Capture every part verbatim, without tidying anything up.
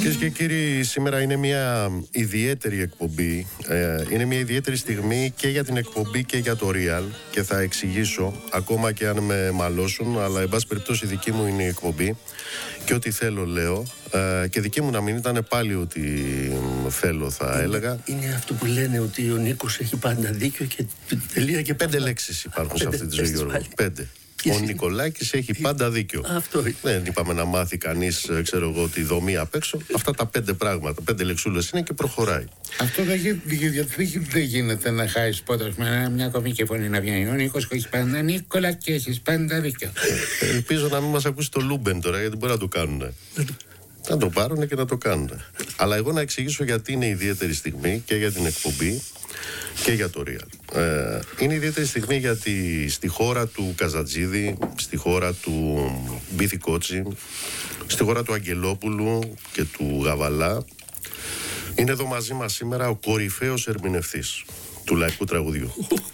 Κυρίες και κύριοι, σήμερα είναι μια ιδιαίτερη εκπομπή. Ε, είναι μια ιδιαίτερη στιγμή και για την εκπομπή και για το Real. Και θα εξηγήσω, ακόμα και αν με μαλώσουν, αλλά εν πάση περιπτώσει δική μου είναι η εκπομπή. Και ό,τι θέλω λέω. Ε, και δική μου να μην ήταν πάλι ό,τι θέλω, θα είναι, έλεγα. Είναι αυτό που λένε ότι ο Νίκος έχει πάντα δίκιο και τελεία και πέντε λέξεις υπάρχουν σε αυτή τη ζωή, Γιώργο. Πέντε. Ο Νικολάκης έχει πάντα δίκιο. Αυτό είναι. Δεν είπαμε να μάθει κανείς, ξέρω εγώ, τη δομή απ' έξω. Αυτά τα πέντε πράγματα, πέντε λεξούλες είναι και προχωράει. Αυτό δεν, δεν γίνεται να χάσει πότε με μια κομική φωνή να βγαίνει. Ο Νίκος έχει πάντα Νίκολα και έχεις πάντα δίκιο. Ελπίζω να μην μας ακούσει το Λούμπεν τώρα, γιατί μπορεί να το κάνουν. Να το πάρουν και να το κάνουν. Αλλά εγώ να εξηγήσω γιατί είναι ιδιαίτερη στιγμή και για την εκπομπή και για το Real. Ε, είναι ιδιαίτερη στιγμή γιατί στη χώρα του Καζατζίδη, στη χώρα του Μπίθη Κότσι, στη χώρα του Αγγελόπουλου και του Γαβαλά, είναι εδώ μαζί μας σήμερα ο κορυφαίος ερμηνευτής του λαϊκού τραγουδιού.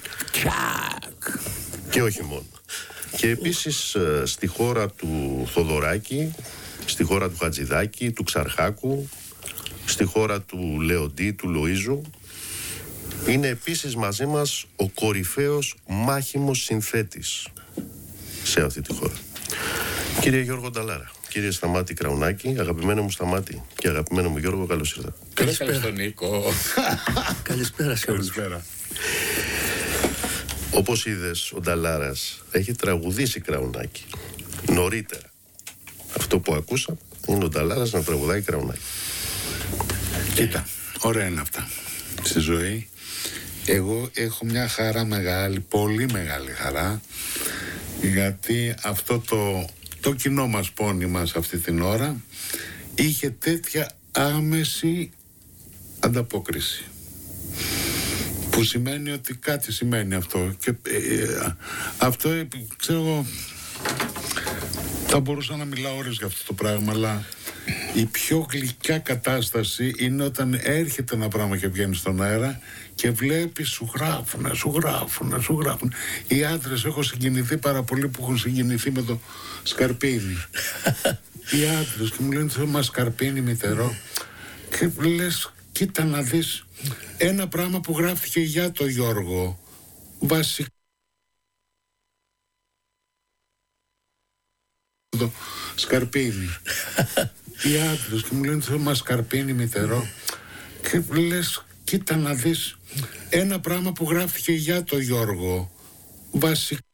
Και όχι μόνο. Και επίσης στη χώρα του Θοδωράκη, στη χώρα του Χατζηδάκη, του Ξαρχάκου, στη χώρα του Λεοντή, του Λοΐζου, είναι επίσης μαζί μας ο κορυφαίος μάχημος συνθέτης σε αυτή τη χώρα. Κύριε Γιώργο Νταλάρα, κύριε Σταμάτη Κραουνάκη, αγαπημένο μου Σταμάτη και αγαπημένο μου Γιώργο, καλώς ήρθατε. Καλησπέρα στον Νίκο. Καλησπέρα σε όλους. Όπως είδες, ο Νταλάρας έχει τραγουδήσει Κραουνάκη νωρίτερα. Αυτό που ακούσαμε είναι ο Νταλάρας να τραγουδάει Κραουνάκη. Κοίτα, ωραία είναι αυτά στη ζωή. Εγώ έχω μια χαρά μεγάλη, πολύ μεγάλη χαρά, γιατί αυτό το, το κοινό μας πόνημα σε αυτή την ώρα είχε τέτοια άμεση ανταπόκριση, που σημαίνει ότι κάτι σημαίνει αυτό. Και ε, αυτό, ε, ξέρω εγώ, θα μπορούσα να μιλάω ώρες για αυτό το πράγμα, αλλά η πιο γλυκιά κατάσταση είναι όταν έρχεται ένα πράγμα και βγαίνει στον αέρα και βλέπεις σου γράφουνε, σου γράφουνε, σου γράφουνε. Οι άντρες, έχω συγκινηθεί πάρα πολύ που έχουν συγκινηθεί με το Σκαρπίνι. Οι άντρες και μου λένε μα Σκαρπίνι μητερό. Και λες, κοίτα να δεις ένα πράγμα που γράφτηκε για το Γιώργο. Βασικά το Σκαρπίνι. Οι άντρες και μου λένε μα Σκαρπίνι μητερό. Και λες, κοίτα να δεις ένα πράγμα που γράφτηκε για το Γιώργο. Βασικά